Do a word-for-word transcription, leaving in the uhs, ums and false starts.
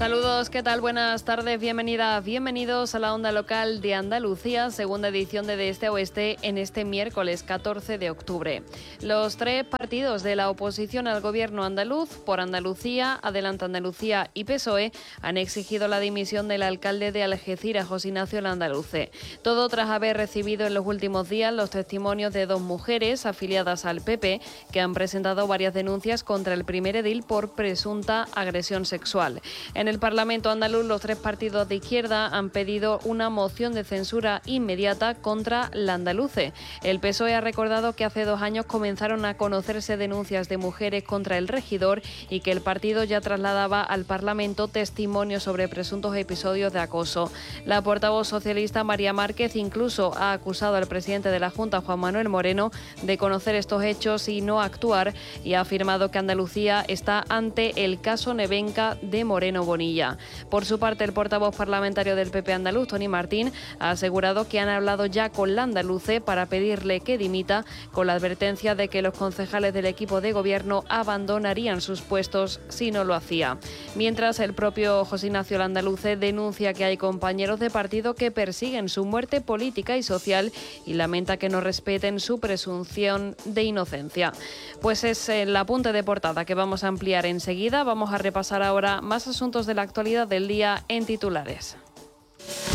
Saludos, ¿qué tal? Buenas tardes, bienvenidas, bienvenidos a la Onda Local de Andalucía, segunda edición de De Este a Oeste en este miércoles catorce de octubre. Los tres partidos de la oposición al gobierno andaluz, Por Andalucía, Adelante Andalucía y P S O E, han exigido la dimisión del alcalde de Algeciras, José Ignacio Landaluce. Todo tras haber recibido en los últimos días los testimonios de dos mujeres afiliadas al P P que han presentado varias denuncias contra el primer edil por presunta agresión sexual. En el Parlamento andaluz, los tres partidos de izquierda han pedido una moción de censura inmediata contra Landaluce. El P S O E ha recordado que hace dos años comenzaron a conocerse denuncias de mujeres contra el regidor y que el partido ya trasladaba al Parlamento testimonios sobre presuntos episodios de acoso. La portavoz socialista María Márquez incluso ha acusado al presidente de la Junta, Juan Manuel Moreno, de conocer estos hechos y no actuar, y ha afirmado que Andalucía está ante el caso Nevenka de Moreno Bonilla. Por su parte, el portavoz parlamentario del P P andaluz, Tony Martín, ha asegurado que han hablado ya con Landaluce para pedirle que dimita, con la advertencia de que los concejales del equipo de gobierno abandonarían sus puestos si no lo hacía. Mientras, el propio José Ignacio Landaluce denuncia que hay compañeros de partido que persiguen su muerte política y social y lamenta que no respeten su presunción de inocencia. Pues es el apunte de portada que vamos a ampliar enseguida. Vamos a repasar ahora más asuntos de la actualidad del día en titulares.